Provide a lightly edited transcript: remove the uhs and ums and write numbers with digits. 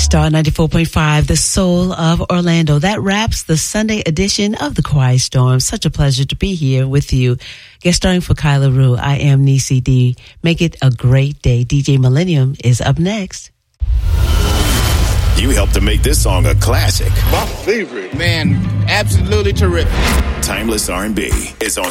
Star 94.5, the soul of Orlando. That wraps the Sunday edition of The Quiet Storm. Such a pleasure to be here with you. Guest starring for Kyla Rue, I am Niecy D. Make it a great day. DJ Millennium is up next. You helped to make this song a classic. My favorite. Man, absolutely terrific. Timeless R&B is on